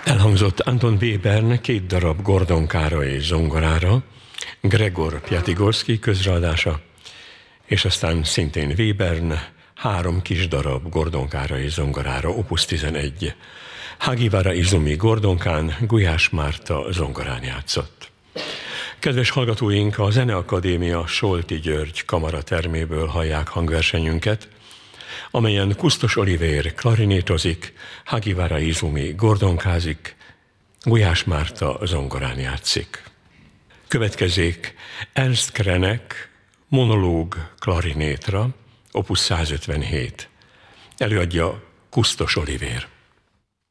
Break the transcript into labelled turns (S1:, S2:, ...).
S1: Elhangzott Anton Webern 2 darab Gordon Károly zongorára, Gregor Piatigorsky közreadása, és aztán szintén Webern 3 kis darab Gordon Károly zongorára, opus 11. Hagiwara Izumi gordonkán, Gulyás Márta zongorán játszott. Kedves hallgatóink, a Zeneakadémia Solti György kamaraterméből hallják hangversenyünket, amelyen Kusztos Olivér klarinétozik, Hagiwara Izumi gordonkázik, Gulyás Márta zongorán játszik. Következzék Ernst Krenek monológ klarinétra, opus 157. Előadja Kusztos Olivér.